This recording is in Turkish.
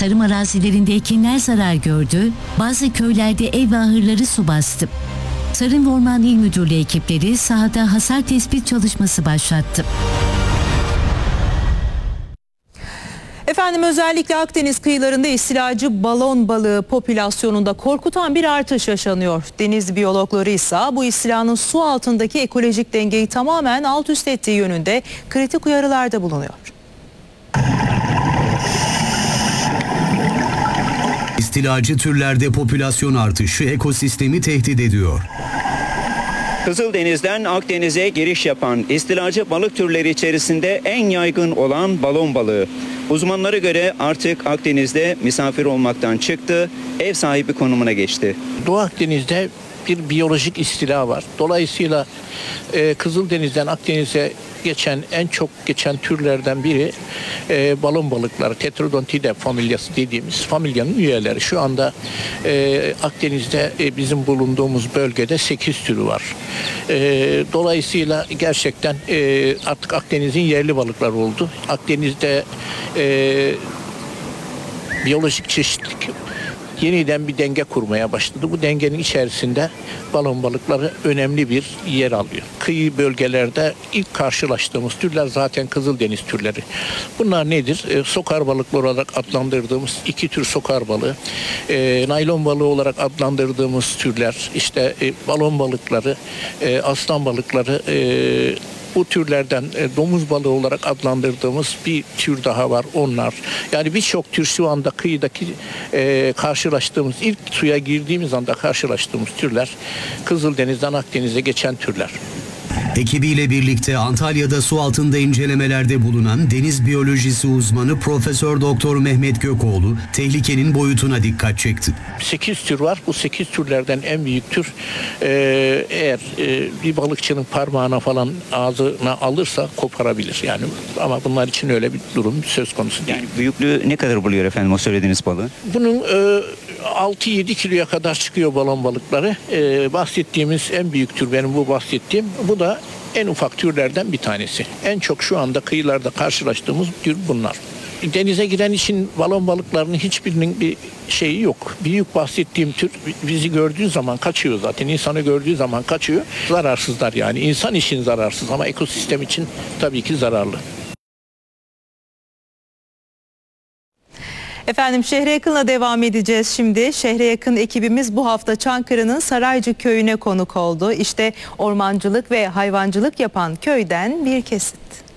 Tarım arazilerinde ekinler zarar gördü, bazı köylerde ev ve ahırları su bastı. Tarım ve Orman İl Müdürlüğü ekipleri sahada hasar tespit çalışması başlattı. Efendim, özellikle Akdeniz kıyılarında istilacı balon balığı popülasyonunda korkutan bir artış yaşanıyor. Deniz biyologları ise bu istilanın su altındaki ekolojik dengeyi tamamen alt üst ettiği yönünde kritik uyarılarda bulunuyor. İstilacı türlerde popülasyon artışı ekosistemi tehdit ediyor. Kızıldeniz'den Akdeniz'e giriş yapan istilacı balık türleri içerisinde en yaygın olan balon balığı. Uzmanlara göre artık Akdeniz'de misafir olmaktan çıktı, ev sahibi konumuna geçti. Doğu Akdeniz'de bir biyolojik istila var. Dolayısıyla Kızıldeniz'den Akdeniz'e en çok geçen türlerden biri balon balıkları, Tetrodontida familyası dediğimiz familyanın üyeleri. Şu anda Akdeniz'de bizim bulunduğumuz bölgede 8 türü var. Dolayısıyla gerçekten artık Akdeniz'in yerli balıkları oldu. Akdeniz'de biyolojik çeşitlilik yeniden bir denge kurmaya başladı. Bu dengenin içerisinde balon balıkları önemli bir yer alıyor. Kıyı bölgelerde ilk karşılaştığımız türler zaten Kızıldeniz türleri. Bunlar nedir? Sokar balıkları olarak adlandırdığımız 2 tür sokar balığı, naylon balığı olarak adlandırdığımız türler, işte balon balıkları, aslan balıkları, bu türlerden domuz balığı olarak adlandırdığımız bir tür daha var, onlar. Yani birçok tür şu anda kıyıdaki karşılaştığımız, ilk suya girdiğimiz anda karşılaştığımız türler Kızıldeniz'den Akdeniz'e geçen türler. Ekibiyle birlikte Antalya'da su altında incelemelerde bulunan deniz biyolojisi uzmanı Profesör Doktor Mehmet Gökoğlu tehlikenin boyutuna dikkat çekti. 8 tür var. Bu 8 türlerden en büyük tür eğer bir balıkçının parmağına falan ağzına alırsa koparabilir. Yani ama bunlar için öyle bir durum söz konusu değil. Yani büyüklüğü ne kadar buluyor efendim o söylediğiniz balığın? Bunun 6-7 kiloya kadar çıkıyor balon balıkları. Bahsettiğimiz en büyük tür benim bu bahsettiğim. Bu da en ufak türlerden bir tanesi. En çok şu anda kıyılarda karşılaştığımız tür bunlar. Denize giren için balon balıklarının hiçbirinin bir şeyi yok. Büyük bahsettiğim tür bizi gördüğü zaman kaçıyor zaten. İnsanı gördüğü zaman kaçıyor. Zararsızlar yani. İnsan için zararsız ama ekosistem için tabii ki zararlı. Efendim, Şehre Yakın'la devam edeceğiz şimdi. Şehre Yakın ekibimiz bu hafta Çankırı'nın Saraycı köyüne konuk oldu. İşte ormancılık ve hayvancılık yapan köyden bir kesit.